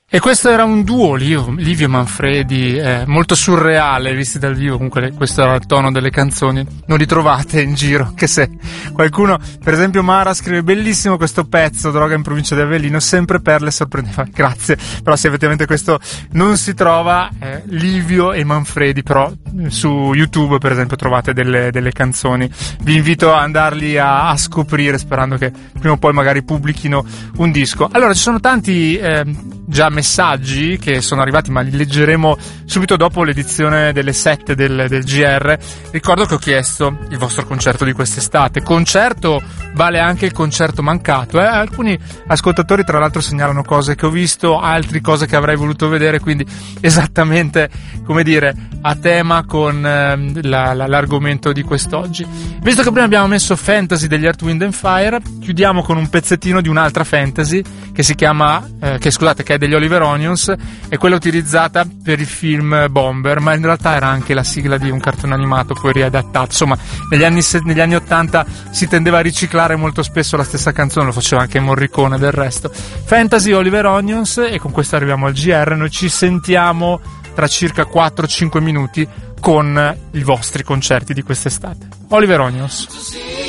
E questo era un duo, Livio e Manfredi, molto surreale visti dal vivo. Comunque questo era il tono delle canzoni, non li trovate in giro, che se qualcuno, per esempio Mara scrive bellissimo questo pezzo, Droga in provincia di Avellino, sempre perle sorprendeva, grazie, però se effettivamente questo non si trova, Livio e Manfredi, però su YouTube per esempio trovate delle canzoni, vi invito a andarli a scoprire, sperando che prima o poi magari pubblichino un disco. Allora ci sono tanti già messaggi che sono arrivati, ma li leggeremo subito dopo l'edizione delle 7 del GR. Ricordo che ho chiesto il vostro concerto di quest'estate. Concerto vale anche il concerto mancato, alcuni ascoltatori tra l'altro segnalano cose che ho visto, altri cose che avrei voluto vedere, quindi esattamente, come dire, a tema con l'argomento di quest'oggi. Visto che prima abbiamo messo Fantasy degli Earth, Wind and Fire, chiudiamo con un pezzettino di un'altra fantasy che si chiama che è degli Oliver Onions, è quella utilizzata per il film Bomber, ma in realtà era anche la sigla di un cartone animato poi riadattato. Insomma, negli anni 80 si tendeva a riciclare molto spesso la stessa canzone, lo faceva anche Morricone del resto. Fantasy, Oliver Onions, e con questo arriviamo al GR. Noi ci sentiamo tra circa 4-5 minuti con i vostri concerti di quest'estate. Oliver Onions.